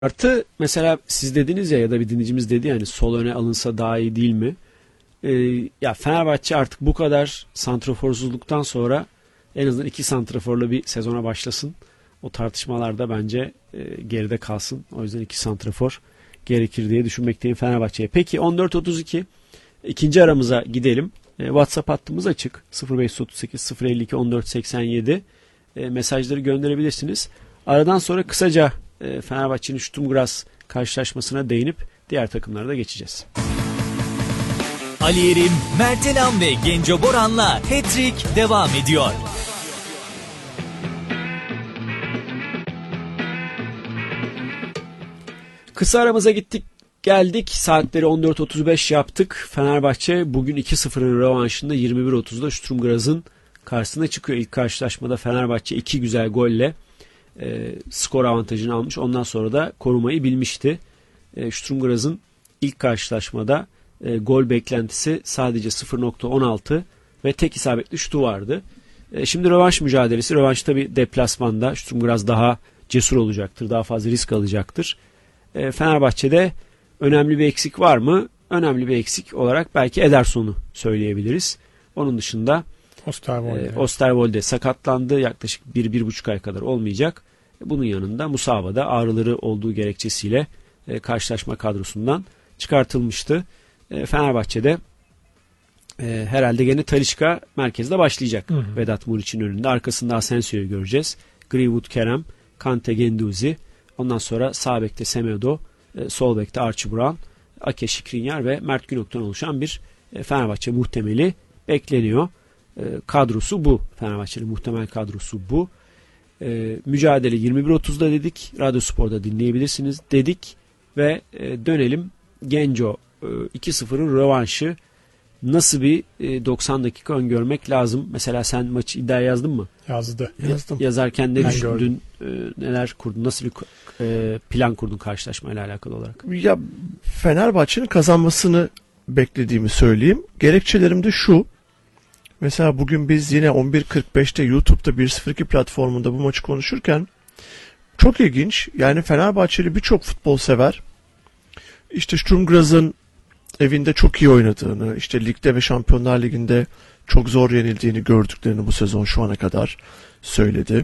Artı mesela siz dediniz ya da bir dinleyicimiz dedi yani sol öne alınsa daha iyi değil mi? Ya Fenerbahçe artık bu kadar santraforsuzluktan sonra en azından iki santraforla bir sezona başlasın. O tartışmalar da bence geride kalsın. O yüzden iki santrafor gerekir diye düşünmekteyim Fenerbahçe'ye. Peki 14.32 ikinci aramıza gidelim. WhatsApp hattımız açık. 0538 052 1487 mesajları gönderebilirsiniz. Aradan sonra kısaca Fenerbahçe'nin Sturm Graz karşılaşmasına değinip diğer takımlara da geçeceğiz. Ali Yerim, Mert Elam ve Genco Boran'la Hat-Trick devam ediyor. Kısa aramıza gittik geldik. Saatleri 14.35 yaptık. Fenerbahçe bugün 2-0'ın rövanşında 21.30'da Sturm Graz'ın karşısına çıkıyor. İlk karşılaşmada Fenerbahçe 2 güzel golle skor avantajını almış. Ondan sonra da korumayı bilmişti. Sturm Graz'ın ilk karşılaşmada gol beklentisi sadece 0.16 ve tek isabetli şutu vardı. Şimdi rövanş mücadelesi. Rövanş tabi deplasmanda. Sturm Graz daha cesur olacaktır. Daha fazla risk alacaktır. Fenerbahçe'de önemli bir eksik var mı? Önemli bir eksik olarak belki Ederson'u söyleyebiliriz. Onun dışında Osterwolde sakatlandı. Yaklaşık 1-1,5 ay kadar olmayacak. Bunun yanında Musaba da ağrıları olduğu gerekçesiyle karşılaşma kadrosundan çıkartılmıştı. Fenerbahçe'de herhalde gene Talisca merkezde başlayacak. Vedat Muriç'in önünde. Arkasında Asensio'yu göreceğiz. Greenwood, Kerem, Kante, Genduzi. Ondan sonra sağ bekte Semedo, sol bekte Archie Brown, Ake Skriniar ve Mert Günok'tan oluşan bir Fenerbahçe muhtemeli bekleniyor. Kadrosu bu. Fenerbahçe'nin muhtemel kadrosu bu. Mücadele 21.30'da dedik. Radyo Spor'da dinleyebilirsiniz dedik. Ve dönelim. Genco 2-0'ın rövanşı. Nasıl bir 90 dakika öngörmek lazım? Mesela sen maçı iddiaya yazdın mı? Yazdım. Yazarken ne düşündün? Neler kurdun? Nasıl bir plan kurdun karşılaşmayla alakalı olarak? Ya Fenerbahçe'nin kazanmasını beklediğimi söyleyeyim. Gerekçelerim de şu. Mesela bugün biz yine 11.45'te YouTube'da 102 platformunda bu maçı konuşurken çok ilginç. Yani Fenerbahçeli birçok futbol sever. İşte Sturm Graz'ın evinde çok iyi oynadığını, işte ligde ve Şampiyonlar Ligi'nde çok zor yenildiğini gördüklerini bu sezon şu ana kadar söyledi.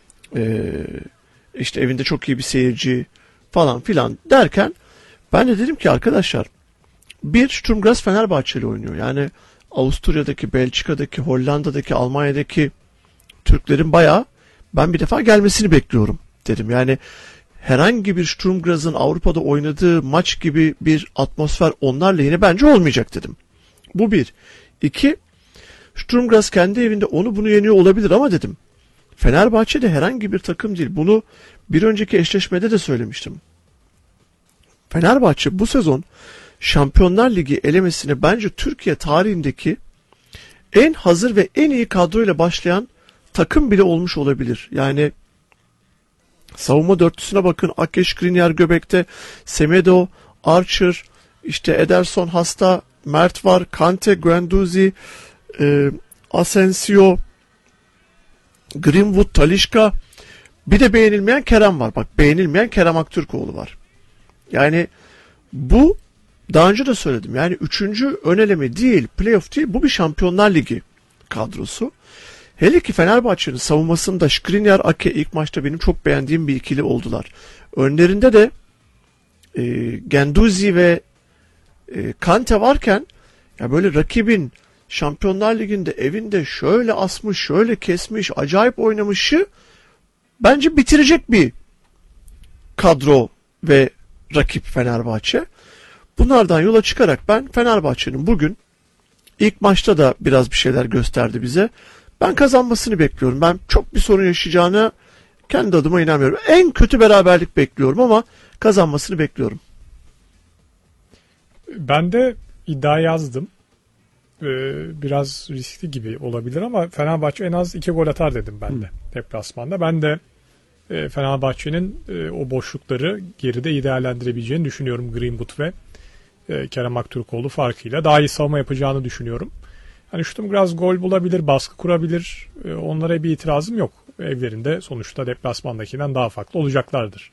İşte evinde çok iyi bir seyirci falan filan derken ben de dedim ki arkadaşlar bir Sturm Graz Fenerbahçeli oynuyor. Yani Avusturya'daki, Belçika'daki, Hollanda'daki, Almanya'daki Türklerin bayağı ben bir defa gelmesini bekliyorum dedim. Yani herhangi bir Sturm Graz'ın Avrupa'da oynadığı maç gibi bir atmosfer onlar lehine bence olmayacak dedim. Bu bir. İki, Sturm Graz kendi evinde onu bunu yeniyor olabilir ama dedim. Fenerbahçe de herhangi bir takım değil. Bunu bir önceki eşleşmede de söylemiştim. Fenerbahçe bu sezon Şampiyonlar Ligi elemesine bence Türkiye tarihindeki en hazır ve en iyi kadroyla başlayan takım bile olmuş olabilir. Yani savunma dörtlüsüne bakın. Ake Skriniar göbekte, Semedo, Archer, işte Ederson hasta, Mert var, Kante, Guendouzi, Asensio, Greenwood, Talisca. Bir de beğenilmeyen Kerem var. Bak beğenilmeyen Kerem Aktürkoğlu var. Yani bu daha önce de söyledim. Yani 3. ön eleme değil, playoff değil. Bu bir Şampiyonlar Ligi kadrosu. Hele ki Fenerbahçe'nin savunmasında Skriniar, Ake ilk maçta benim çok beğendiğim bir ikili oldular. Önlerinde de Genduzi ve Kante varken ya böyle rakibin Şampiyonlar Ligi'nde evinde şöyle asmış, şöyle kesmiş, acayip oynamışı bence bitirecek bir kadro ve rakip Fenerbahçe. Bunlardan yola çıkarak ben Fenerbahçe'nin bugün ilk maçta da biraz bir şeyler gösterdi bize. Ben kazanmasını bekliyorum. Ben çok bir sorun yaşayacağına kendi adıma inanmıyorum. En kötü beraberlik bekliyorum ama kazanmasını bekliyorum. Ben de iddia yazdım. Biraz riskli gibi olabilir ama Fenerbahçe en az 2 gol atar dedim ben de deplasmanda. Ben de Fenerbahçe'nin o boşlukları geride iyi değerlendirebileceğini düşünüyorum Greenwood ve Kerem Aktürkoğlu farkıyla. Daha iyi savunma yapacağını düşünüyorum. Hani Sturm Graz gol bulabilir, baskı kurabilir. Onlara bir itirazım yok. Evlerinde sonuçta deplasmandakinden daha farklı olacaklardır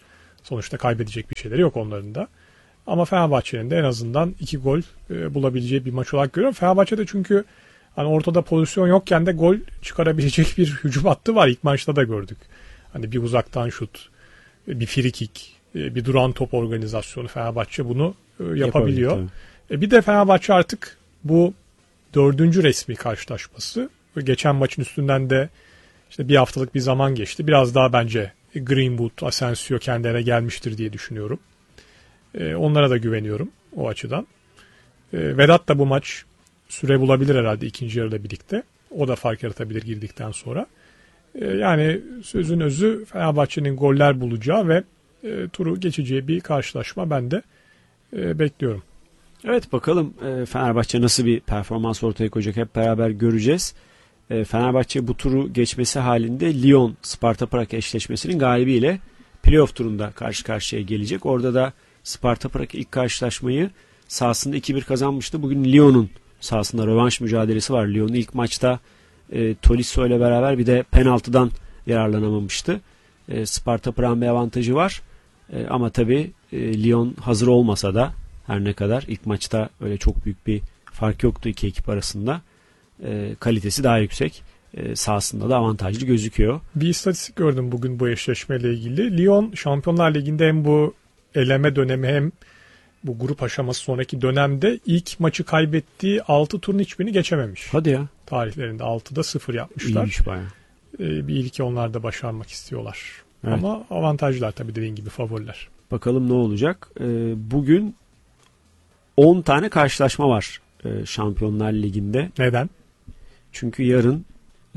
Sonuçta kaybedecek bir şeyleri yok onların da. Ama Fenerbahçe'nin de en azından 2 gol bulabileceği bir maç olarak görüyorum. Fenerbahçe'de çünkü hani ortada pozisyon yokken de gol çıkarabilecek bir hücum hattı var. İlk maçta da gördük. Hani bir uzaktan şut, bir free kick, bir duran top organizasyonu Fenerbahçe bunu yapabiliyor. Bir de Fenerbahçe artık bu 4. resmi karşılaşması. Geçen maçın üstünden de işte bir haftalık bir zaman geçti. Biraz daha bence Greenwood, Asensio kendilerine gelmiştir diye düşünüyorum. Onlara da güveniyorum o açıdan. Vedat da bu maç süre bulabilir herhalde ikinci yarıda birlikte. O da fark yaratabilir girdikten sonra. Yani sözün özü Fenerbahçe'nin goller bulacağı ve turu geçeceği bir karşılaşma ben de bekliyorum. Evet, bakalım Fenerbahçe nasıl bir performans ortaya koyacak, hep beraber göreceğiz. Fenerbahçe bu turu geçmesi halinde Lyon Sparta Prag eşleşmesinin galibiyle playoff turunda karşı karşıya gelecek. Orada da Sparta Prag ilk karşılaşmayı sahasında 2-1 kazanmıştı. Bugün Lyon'un sahasında rövanş mücadelesi var. Lyon ilk maçta Tolisso ile beraber bir de penaltıdan yararlanamamıştı. Sparta Prag'ın bir avantajı var. Ama tabii Lyon hazır olmasa da her ne kadar ilk maçta öyle çok büyük bir fark yoktu iki ekip arasında. Kalitesi daha yüksek. Sahasında da avantajlı gözüküyor. Bir istatistik gördüm bugün bu eşleşmeyle ilgili. Lyon Şampiyonlar Ligi'nde hem bu eleme dönemi hem bu grup aşaması sonraki dönemde ilk maçı kaybettiği 6 turun hiçbirini geçememiş. Hadi ya. Tarihlerinde 6'da 0 yapmışlar. İyiymiş bayağı. Bir ilki onlar da başarmak istiyorlar. Evet. Ama avantajlar tabii dediğin gibi favoriler. Bakalım ne olacak. Bugün 10 tane karşılaşma var Şampiyonlar Ligi'nde. Neden? Çünkü yarın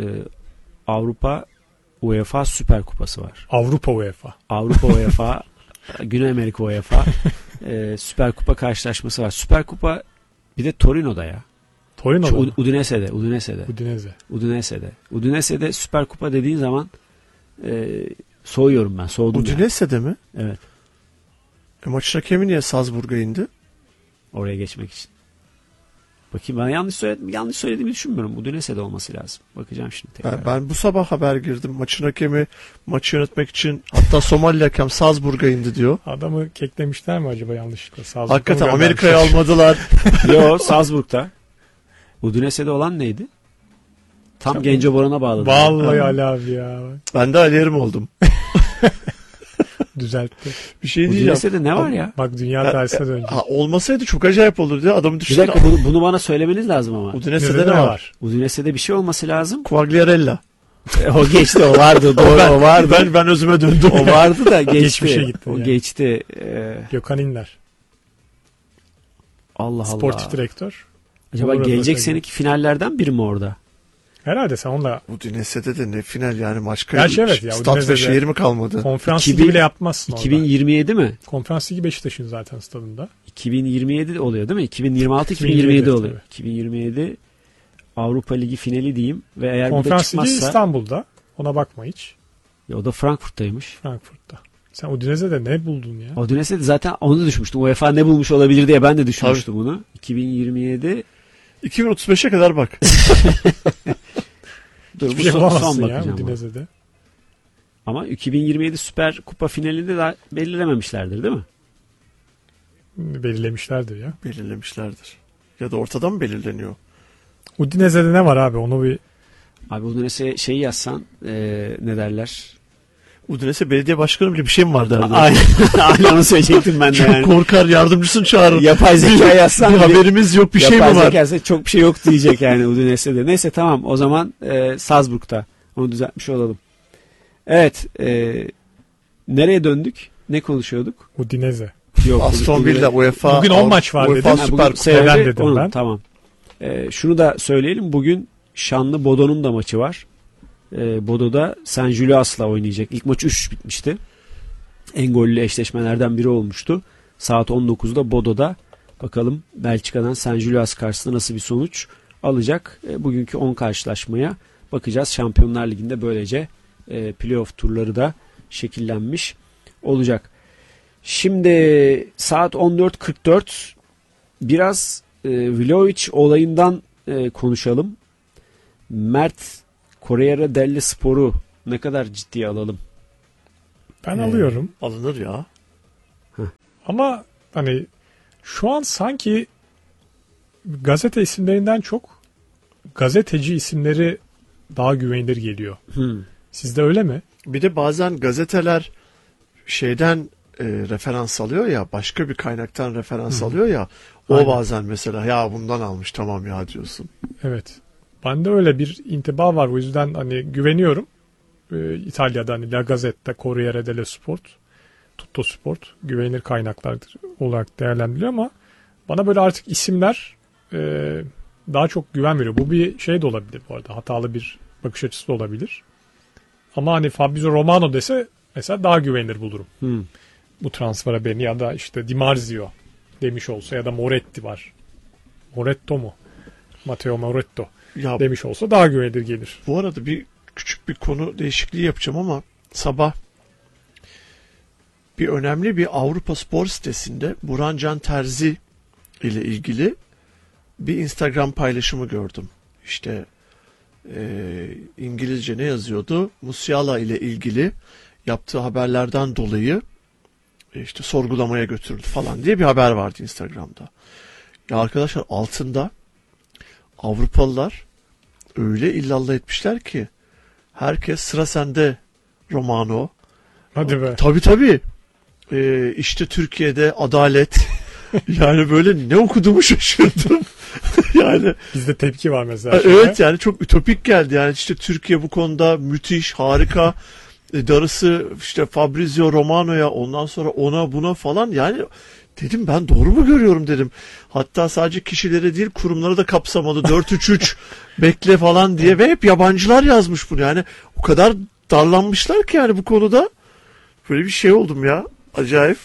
Avrupa UEFA Süper Kupası var. Avrupa UEFA. Avrupa UEFA, Güney Amerika UEFA Süper Kupa karşılaşması var. Süper Kupa bir de Torino'da ya. Torino'da mı? Udinese'de. Udinese. Udinese'de Süper Kupa dediğin zaman soğuyorum ben. Soğudum yani. Udinese'de mi? Evet. Maçın hakemi niye Salzburg'a indi? Oraya geçmek için. Bakayım, ben yanlış söylediğimi düşünmüyorum. Udinese'de olması lazım. Bakacağım şimdi tekrar. Ben bu sabah haber girdim. Maçın hakemi maçı yönetmek için, hatta Somali hakem Salzburg'a indi diyor. Adamı keklemişler mi acaba yanlışlıkla? Salzburg'a Hakikaten mı Amerika'ya göndermişler? almadılar. Yo, Salzburg'da. Udinese'de olan neydi? Tam Genco Boran'a bağladı. Vallahi Ali abi ya. Ben de Ali Yerim oldum. Düzeltti. Bir şey diyeceğim. Udinese'de ne var ya? Bak dünya tersine dönecek. Olmasaydı çok acayip olurdu ya. Adamı Bir düşünsene. dakika, bunu bana söylemeniz lazım ama. Udinese'de Nerede ne var? Udinese'de bir şey olması lazım. Quagliarella. O geçti, o vardı. Doğru, o vardı. Ben özüme döndüm. O vardı da geçti. Geçmişe gitti O yani. geçti. Gökhan İnler. Allah Allah. Sportif direktör. Acaba Olur, gelecek öyle. seneki finallerden biri mi orada? Herhalde sen onunla Udinese'de de ne final yani, maç Gerçi evet ya, Stat ve Udinese'de- şehir mi kalmadı? konferans 2000 ligi bile yapmazsın orada. 2027 mi? Konferans ligi Beşiktaş'ın zaten stadında. 2027 oluyor değil mi? 2026 2027 2027 oluyor. tabii. 2027 Avrupa Ligi finali diyeyim ve eğer bu da Konferans ligi çıkmazsa İstanbul'da. Ona bakma hiç. ya, o da Frankfurt'taymış. Frankfurt'ta. Sen Udinese'de ne buldun ya? Udinese'de zaten onu da düşmüştüm. UEFA ne bulmuş olabilir diye ben de düşünmüştüm bunu. 2027 2035'e kadar bak. dur, Hiçbir bu şey son bulamazsın ya bakacağım. Udinese'de. Ama 2027 Süper Kupa finalinde daha belirlememişlerdir değil mi? Belirlemişlerdir ya. Belirlemişlerdir. Ya da ortadan mı belirleniyor? Udinese'de ne var abi? Onu bir Abi Udinese şeyi yazsan ne derler? Udinese belediye başkanı bile bir şey mi var derdi. Aynen, aynen onu söyleyecektim ben de Çok yani. korkar, yardımcısını çağırır. Yapay zeka yazsan Bir haberimiz yok, bir şey mi yapay var? zeka yazsa çok bir şey yok diyecek yani Udinese'de. Neyse tamam, o zaman Salzburg'da onu düzeltmiş olalım. Evet, nereye döndük? Ne konuşuyorduk? Udinese. Yok, Aston Villa UEFA. Bugün 10 maç var UEFA dedin. Ha, Süper bugün Kupa. sebebi Neden dedim onun, ben? Tamam. Şunu da söyleyelim. Bugün şanlı Bodo'nun da maçı var. Bodo'da San Julius'la oynayacak. İlk maç 3 bitmişti. En gollü eşleşmelerden biri olmuştu. Saat 19'da Bodo'da. Bakalım Belçika'dan San Julius karşısında nasıl bir sonuç alacak. Bugünkü 10 karşılaşmaya bakacağız. Şampiyonlar Ligi'nde böylece playoff turları da şekillenmiş olacak. Şimdi saat 14.44, biraz Vlahovic olayından konuşalım. Mert, Corriere dello Spor'u ne kadar ciddiye alalım? Ben alıyorum. Alınır ya. Ama hani şu an sanki gazete isimlerinden çok gazeteci isimleri daha güvenilir geliyor. Sizde öyle mi? Bir de bazen gazeteler şeyden referans alıyor ya, başka bir kaynaktan referans alıyor ya, o Aynen. bazen mesela ya bundan almış tamam ya diyorsun. Evet. Bende öyle bir intiba var. O yüzden hani güveniyorum. İtalya'da hani La Gazzetta, Corriere dello Sport, Tutto Sport güvenilir kaynaklar olarak değerlendiriliyor ama bana böyle artık isimler daha çok güven veriyor. Bu bir şey de olabilir bu arada. Hatalı bir bakış açısı da olabilir. Ama hani Fabrizio Romano dese mesela daha güvenilir bulurum. Bu transfer haberini ya da işte Di Marzio demiş olsa ya da Moretti var. Moretto mu? Matteo Moretto Ya demiş olsa daha güvenilir gelir. bu arada bir küçük bir konu değişikliği yapacağım ama sabah bir önemli bir Avrupa spor sitesinde Burhan Can Terzi ile ilgili bir Instagram paylaşımı gördüm. İşte İngilizce ne yazıyordu? Musiala ile ilgili yaptığı haberlerden dolayı işte sorgulamaya götürüldü falan diye bir haber vardı Instagram'da. Ya arkadaşlar altında Avrupalılar öyle illallah etmişler ki herkes sıra sende Romano. Hadi be. Tabii. İşte Türkiye'de adalet. Yani böyle ne okuduğumu şaşırdım. Yani Bizde tepki var mesela. evet yani çok ütopik geldi. Yani işte Türkiye bu konuda müthiş, harika. Darısı işte Fabrizio Romano'ya, ondan sonra ona buna falan, yani dedim ben doğru mu görüyorum dedim. Hatta sadece kişilere değil kurumları da kapsamalı 4-3-3 bekle falan diye ve hep yabancılar yazmış bunu. Yani o kadar darlanmışlar ki yani bu konuda böyle bir şey oldum ya. Acayip.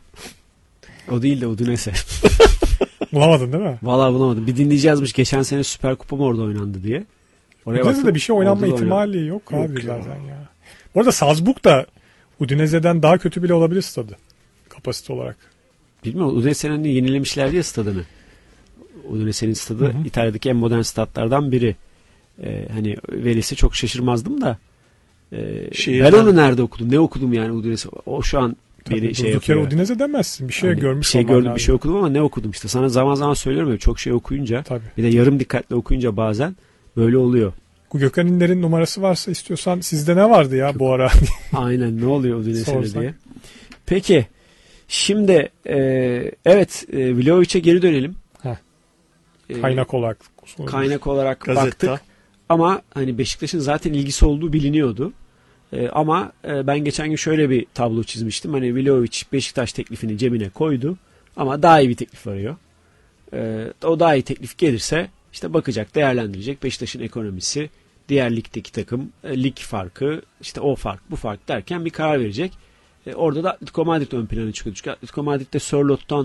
O değil de Udinese. Bulamadın değil mi? Vallahi bulamadım. Bir dinleyici yazmış geçen sene Süper Kupa mı orada oynandı diye. Oraya Udinese'de baktım, bir şey oynanma orada da ihtimali yok abi Yok ya. zaten ya. Bu arada Salzburg da Udinese'den daha kötü bile olabilir stadı. Kapasite olarak. Bilmiyorum, Udinese'nin yenilemişler diye stadını. Udinese'nin stadı İtalya'daki en modern statlardan biri. Hani verisi çok şaşırmazdım da. Ben onu nerede okudum? Ne okudum yani Udinese? O şu an beni Tabii, şey durduk yere yapıyor. Udinese demezsin. Bir şey Hani görmüş bir şey olman gördüm, lazım. bir şey okudum ama ne okudum işte. Sana zaman zaman söylüyorum ya, çok şey okuyunca. Tabii. Bir de yarım dikkatle okuyunca bazen böyle oluyor. Bu Gökhan İnler'in numarası varsa istiyorsan sizde ne vardı ya bu ara? Aynen, ne oluyor Udinese'de Sorsak. diye. Peki şimdi evet, Vlahovic'e geri dönelim. Heh. E, Kaynak olarak. kaynak olarak Gazeta. baktık. Ama hani Beşiktaş'ın zaten ilgisi olduğu biliniyordu. Ama ben geçen gün şöyle bir tablo çizmiştim. Hani Vlahovic Beşiktaş teklifini cebine koydu. Ama daha iyi bir teklif arıyor. O daha iyi teklif gelirse işte bakacak, değerlendirecek. Beşiktaş'ın ekonomisi, diğer ligdeki takım, lig farkı, işte o fark, bu fark derken bir karar verecek. Orada da Atletico Madrid ön plana çıkıyor. Çünkü Atletico Madrid'de Sörlot'tan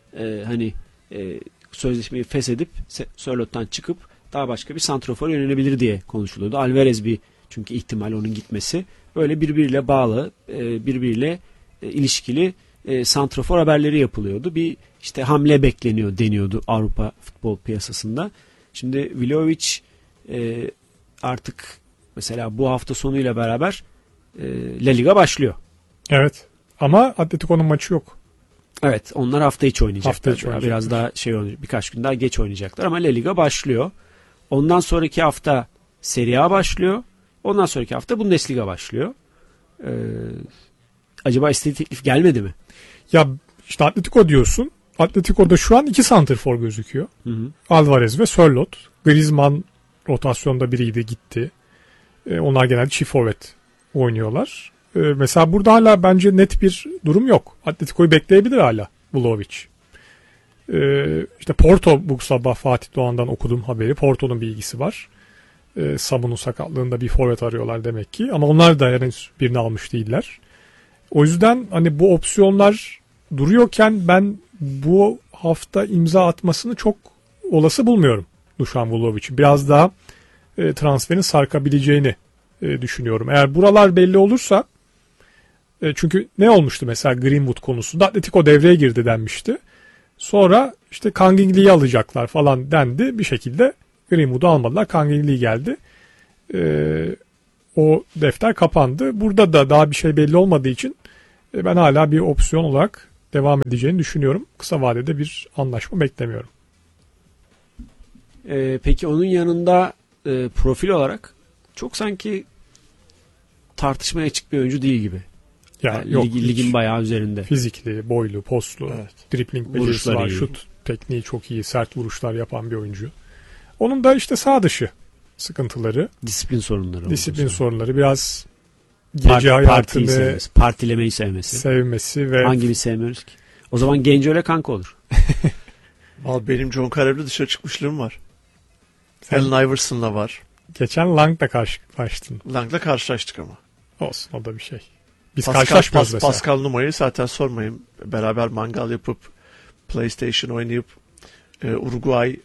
sözleşmeyi feshedip Sörlot'tan çıkıp daha başka bir santrofora yönelebilir diye konuşuluyordu. Alvarez bir çünkü ihtimal onun gitmesi. Böyle birbiriyle bağlı, birbiriyle ilişkili santrofor haberleri yapılıyordu. Bir işte hamle bekleniyor deniyordu Avrupa futbol piyasasında. Şimdi Vlahovic artık mesela bu hafta sonuyla beraber La Liga başlıyor. Evet. Ama Atletico'nun maçı yok. Evet, onlar hafta içi oynayacaklar. Hafta içi oynayacaklar. Biraz daha birkaç gün daha geç oynayacaklar ama La Liga başlıyor. Ondan sonraki hafta Serie A başlıyor. Ondan sonraki hafta Bundesliga başlıyor. Acaba istediği teklif gelmedi mi? Ya işte Atletico diyorsun. Atletico'da şu an 2 santrfor gözüküyor. Alvarez ve Sörloth. Griezmann rotasyonda biriydi, gitti. Onlar genelde çift forvet oynuyorlar. Mesela burada hala bence net bir durum yok. Atletico'yu bekleyebilir hala Vlahovic. İşte Porto bu sabah Fatih Doğan'dan okuduğum haberi. Porto'nun bir ilgisi var. Samu'nun sakatlığında bir forvet arıyorlar demek ki. Ama onlar da henüz birini almış değiller. O yüzden hani bu opsiyonlar duruyorken ben bu hafta imza atmasını çok olası bulmuyorum Dušan Vlahovic'in. Biraz daha transferin sarkabileceğini düşünüyorum. Eğer buralar belli olursa çünkü ne olmuştu mesela Greenwood konusunda Atletico devreye girdi denmişti. Sonra işte Kangingli'yi alacaklar falan dendi. Bir şekilde Greenwood'u almadılar. Kangingli geldi. O defter kapandı. Burada da daha bir şey belli olmadığı için ben hala bir opsiyon olarak devam edeceğini düşünüyorum. Kısa vadede bir anlaşma beklemiyorum. Peki onun yanında profil olarak çok sanki tartışmaya açık bir oyuncu değil gibi. Yani Yok, ligin bayağı üzerinde. Fizikli, boylu, postlu, Evet. dribling becerisi Vuruşları var, iyi. şut tekniği çok iyi, sert vuruşlar yapan bir oyuncu. Onun da işte sağ dışı sıkıntıları, Disiplin sorunları. disiplin olması. sorunları, biraz gece Partiyi hayatını sevmesi, partilemeyi sevmesi. sevmesi ve Hangimiz sevmiyoruz ki? O zaman Genco ile kanka olur. Al benim John Carroll'le dışarı çıkmışlığım var. Sen- Allen Iverson'la var. geçen Lang'la karşılaştın. Lang'la karşılaştık ama. Olsun, o da bir şey. Biz karşılaşmıyoruz mesela. Pascal Numa'yı zaten sormayın. Beraber mangal yapıp PlayStation oynayıp Uruguay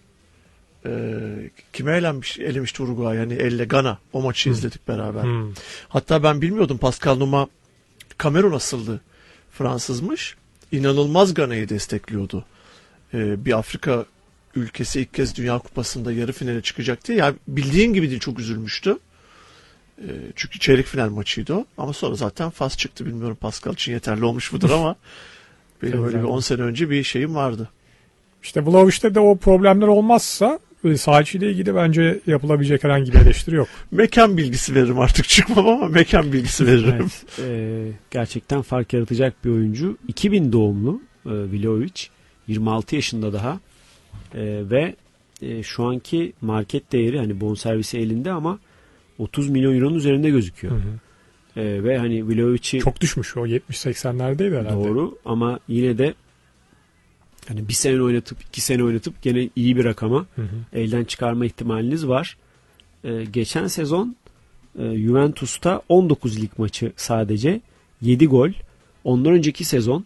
kime elemişti Uruguay? Yani elle Gana. O maçı izledik beraber. Hmm. Hatta ben bilmiyordum, Pascal Numa Kamerun asıllı Fransızmış. İnanılmaz Gana'yı destekliyordu. Bir Afrika ülkesi ilk kez Dünya Kupası'nda yarı finale çıkacak diye. Yani bildiğin gibi değil, çok üzülmüştü. Çünkü çeyrek final maçıydı o. Ama sonra zaten Fas çıktı. Bilmiyorum Pascal için yeterli olmuş mudur ama benim öyle bir 10 sene önce bir şeyim vardı. İşte Vlahovic'te de o problemler olmazsa saha içiyle ilgili bence yapılabilecek herhangi bir eleştiri yok. Mekan bilgisi veririm, artık çıkmam ama mekan bilgisi veririm. Evet, gerçekten fark yaratacak bir oyuncu. 2000 doğumlu Vlahovic. 26 yaşında daha. Ve şu anki market değeri, hani bonservisi elinde ama 30 milyon euronun üzerinde gözüküyor. Ve hani Vlahovic'i Çok düşmüş, o 70-80'lerdeydi herhalde. doğru ama yine de hani bir sene oynatıp 2 sene oynatıp gene iyi bir rakama elden çıkarma ihtimaliniz var. Geçen sezon Juventus'ta 19 lig maçı sadece 7 gol. Ondan önceki sezon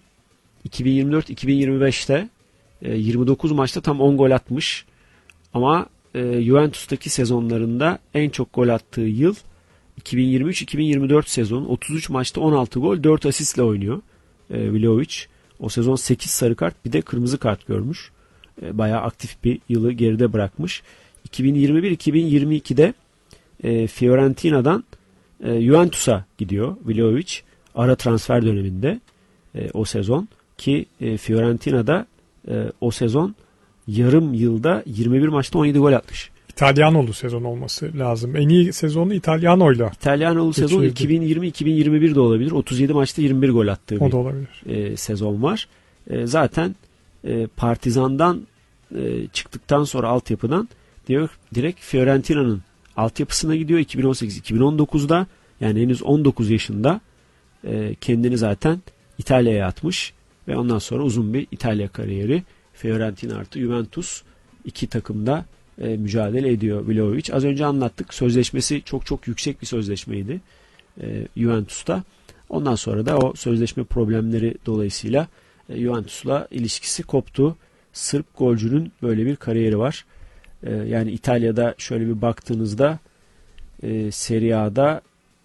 2024-2025'te 29 maçta tam 10 gol atmış. Ama Juventus'taki sezonlarında en çok gol attığı yıl 2023-2024 sezonu. 33 maçta 16 gol, 4 asistle oynuyor Vlahovic. O sezon 8 sarı kart, bir de kırmızı kart görmüş. Bayağı aktif bir yılı geride bırakmış. 2021-2022'de Fiorentina'dan Juventus'a gidiyor Vlahovic. Ara transfer döneminde o sezon ki Fiorentina'da o sezon yarım yılda 21 maçta 17 gol atmış. İtalyanolu sezon olması lazım. En iyi sezonu İtalyano'yla. İtalyanolu sezon Geçirdi. 2020-2021 de olabilir. 37 maçta 21 gol attığı O bir da olabilir. sezon var. Zaten Partizan'dan çıktıktan sonra altyapıdan direkt Fiorentina'nın altyapısına gidiyor 2018-2019'da. Yani henüz 19 yaşında kendini zaten İtalya'ya atmış ve ondan sonra uzun bir İtalya kariyeri. Fiorentina artı Juventus iki takımda mücadele ediyor Vlahovic. Az önce anlattık. Sözleşmesi çok çok yüksek bir sözleşmeydi Juventus'ta. Ondan sonra da o sözleşme problemleri dolayısıyla Juventus'la ilişkisi koptu. Sırp golcünün böyle bir kariyeri var. Yani İtalya'da şöyle bir baktığınızda Serie A'da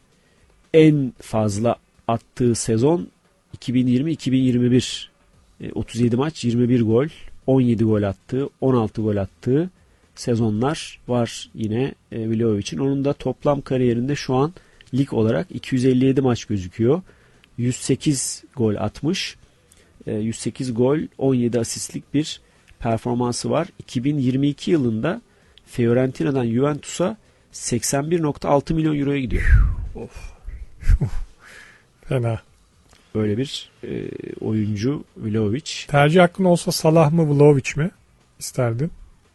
en fazla attığı sezon 2020-2021. 37 maç, 21 gol, 17 gol attığı, 16 gol attığı sezonlar var yine Vlahovic'in. Onun da toplam kariyerinde şu an lig olarak 257 maç gözüküyor. 108 gol atmış. 108 gol, 17 asistlik bir performansı var. 2022 yılında Fiorentina'dan Juventus'a 81.6 milyon euroya gidiyor. Fena. Böyle bir oyuncu Vlahovic. Tercih hakkın olsa Salah mı Vlahovic mi isterdin?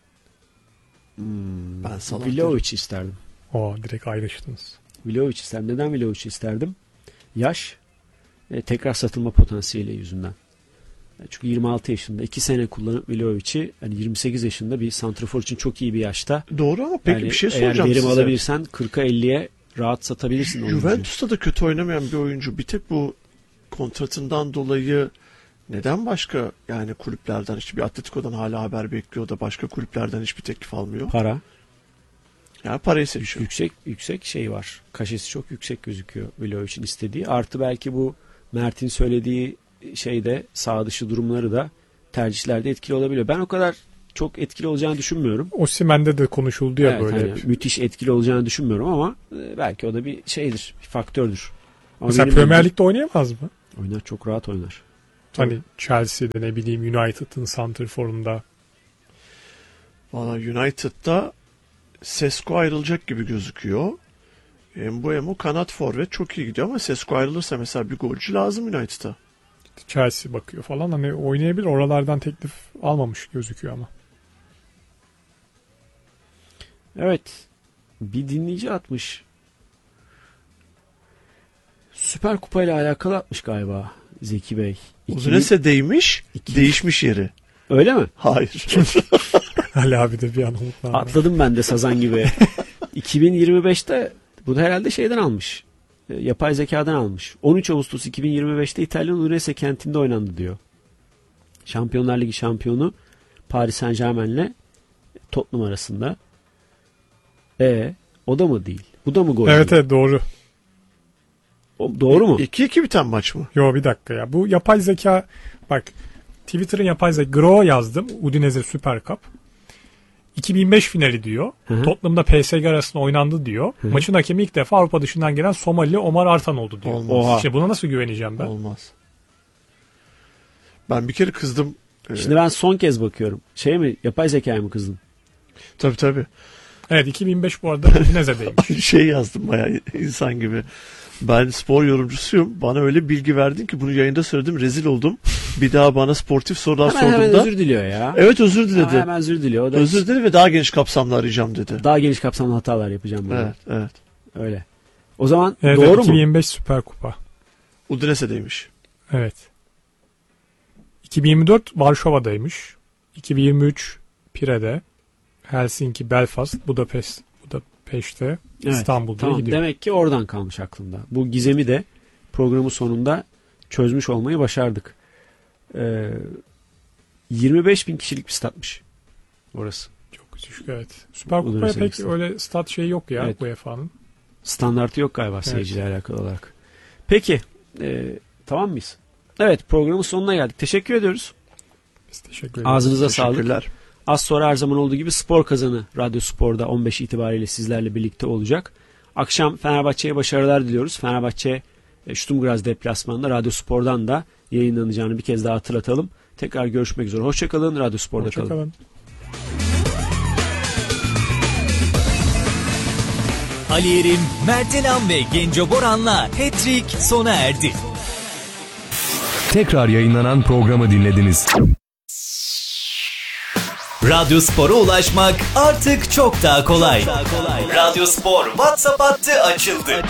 Ben Salah Vlahovic isterdim. Direkt ayrıştınız. Vlahovic isterdim. Neden Vlahovic isterdim? Yaş, tekrar satılma potansiyeli yüzünden. Çünkü 26 yaşında 2 sene kullanıp Vlahovic'i hani 28 yaşında bir santrafor için çok iyi bir yaşta. Doğru ama peki Yani bir şey eğer soracağım verim size. alabilirsen 40'a 50'ye rahat satabilirsin oyuncuyu. Juventus'ta da kötü oynamayan bir oyuncu. Bir tek bu kontratından dolayı neden başka yani kulüplerden, işte bir Atletico'dan hala haber bekliyor da başka kulüplerden hiçbir teklif almıyor? Para. Yani parayı seçiyor. Yüksek şey var. Kaşesi çok yüksek gözüküyor Vlahovic'in istediği. Artı belki bu Mert'in söylediği şeyde sağ dışı durumları da tercihlerde etkili olabiliyor. Ben o kadar çok etkili olacağını düşünmüyorum. Osimhen'de de konuşuldu ya Evet, böyle. hani müthiş etkili olacağını düşünmüyorum ama belki o da bir şeydir, bir faktördür. Ama Mesela benim Premier bence- Lig'de oynayamaz mı? oynar, çok rahat oynar. Hani Chelsea'de ne bileyim United'ın santrforunda. Valla United'da Sesko ayrılacak gibi gözüküyor. Mbeumo kanat forvet çok iyi gidiyor ama Sesko ayrılırsa mesela bir golcü lazım United'a. Chelsea bakıyor falan. Hani oynayabilir. Oralardan teklif almamış gözüküyor ama. Evet. Bir dinleyici atmış. Süper Kupa ile alakalı atmış galiba Zeki Bey. Udinese değmiş, değişmiş yeri. Öyle mi? Hayır. Ali abi de bir an umutlandı. Atladım ben de sazan gibi. 2025'te bu da herhalde şeyden almış. Yapay zekadan almış. 13 Ağustos 2025'te İtalyan Udinese kentinde oynandı diyor. Şampiyonlar Ligi şampiyonu Paris Saint-Germain'le Tottenham arasında. O da mı değil? Bu da mı gol? Evet doğru. Doğru mu? 2-2 biten maç mı? Yo bir dakika ya. Bu yapay zeka bak Twitter'ın yapay zeka Gro yazdım. Udinese Süper Cup. 2005 finali diyor. Hı-hı. Tottenham'da PSG arasında oynandı diyor. Hı-hı. Maçın hakemi ilk defa Avrupa dışından gelen Somalili Omar Artan oldu diyor. Olmaz. Oha. İşte buna nasıl güveneceğim ben? Olmaz. Ben bir kere kızdım. Şimdi ben son kez bakıyorum. Yapay zekaya mı kızdın? Tabii. Evet 2005 bu arada Udinese'deymiş. Şey yazdım bayağı insan gibi. Ben spor yorumcusuyum. Bana öyle bilgi verdin ki bunu yayında söyledim. Rezil oldum. Bir daha bana sportif sorular Hemen sorduğunda. özür diliyor ya. Evet özür diledi. Hemen özür diliyor. O da Özür diledi ve daha geniş kapsamlı arayacağım dedi. daha geniş kapsamlı hatalar yapacağım. Bunu. Evet. Öyle. O zaman Evet, doğru mu? 2025 Süper Kupa. Udinese'deymiş. Evet. 2024 Varşova'daymış. 2023 Pire'de. Helsinki, Belfast, Budapeşte, Evet, İstanbul diye tamam. gidiyor. Demek ki oradan kalmış aklımda. Bu gizemi de programın sonunda çözmüş olmayı başardık. 25 bin kişilik bir statmış orası. Çok küçük evet. Süper Kupa'ya Udinese pek Stadı. öyle stat şeyi yok ya Evet. UEFA'nın. Standartı yok galiba seyircilerle alakalı olarak. Peki. Tamam mıyız? Evet, programın sonuna geldik. Teşekkür ediyoruz. Biz teşekkür ederiz. Ağzınıza sağlık. Teşekkürler. Az sonra her zaman olduğu gibi Spor Kazanı Radyo Spor'da 15 itibariyle sizlerle birlikte olacak. Akşam Fenerbahçe'ye başarılar diliyoruz. Fenerbahçe Sturm Graz deplasmanında Radyo Spor'dan da yayınlanacağını bir kez daha hatırlatalım. Tekrar görüşmek üzere. Hoşçakalın. Radyo Spor'da kalın. Hoşçakalın. Ali Yerim, Mertelan ve Genco Boran'la Hat-Trick sona erdi. Tekrar yayınlanan programı dinlediniz. Radyo Spor'a ulaşmak artık çok daha kolay. Radyo Spor WhatsApp hattı açıldı.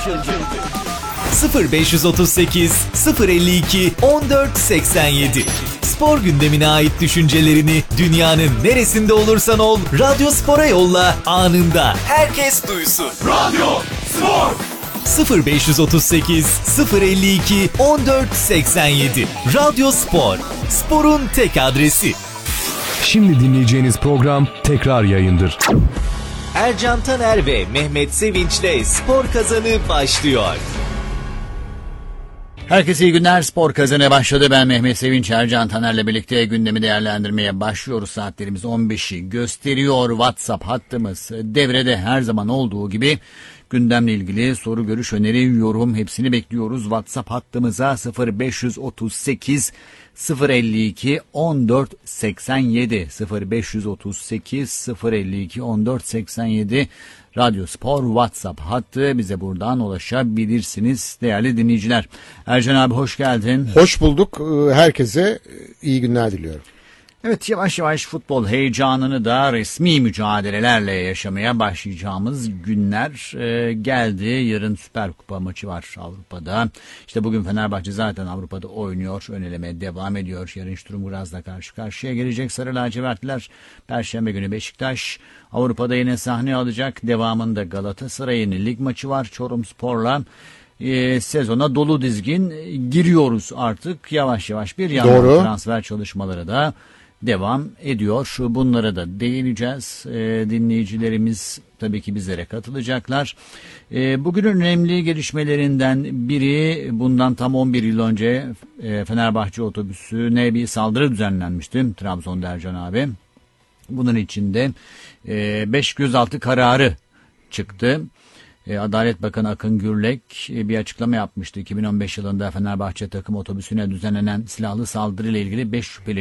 0538 052 1487. Spor gündemine ait düşüncelerini dünyanın neresinde olursan ol Radyo Spor'a yolla, anında herkes duysun. Radyo Spor 0538 052 1487. Radyo Spor, sporun tek adresi. Şimdi dinleyeceğiniz program tekrar yayındır. Ercan Taner ve Mehmet Sevinç'le Spor Kazanı başlıyor. Herkese iyi günler. Spor Kazanı başladı. Ben Mehmet Sevinç, Ercan Taner'le birlikte gündemi değerlendirmeye başlıyoruz. Saatlerimiz 15'i gösteriyor. WhatsApp hattımız devrede, her zaman olduğu gibi. Gündemle ilgili soru, görüş, öneri, yorum hepsini bekliyoruz. WhatsApp hattımıza 0538 052 1487 0538 052 1487 Radyo Spor WhatsApp hattı, bize buradan ulaşabilirsiniz değerli dinleyiciler. Ercan abi hoş geldin. Hoş bulduk. Herkese iyi günler diliyorum. Evet, yavaş yavaş futbol heyecanını da resmi mücadelelerle yaşamaya başlayacağımız günler geldi. Yarın Süper Kupa maçı var Avrupa'da. İşte bugün Fenerbahçe zaten Avrupa'da oynuyor. Ön eleme devam ediyor. Yarın Sturm Graz'la karşı karşıya gelecek Sarı Lacivertler. Perşembe günü Beşiktaş Avrupa'da yine sahne alacak. Devamında Galatasaray'ın lig maçı var Çorumspor'la. Sezona dolu dizgin giriyoruz artık. Yavaş yavaş bir yandan transfer çalışmaları da devam ediyor. Bunlara da değineceğiz. Dinleyicilerimiz tabii ki bizlere katılacaklar. Bugünün önemli gelişmelerinden biri, bundan tam 11 yıl önce Fenerbahçe otobüsüne bir saldırı düzenlenmişti Trabzon'da Ercan abi. Bunun içinde 5 gözaltı kararı çıktı. Adalet Bakanı Akın Gürlek bir açıklama yapmıştı. 2015 yılında Fenerbahçe takım otobüsüne düzenlenen silahlı saldırıyla ilgili 5 şüpheli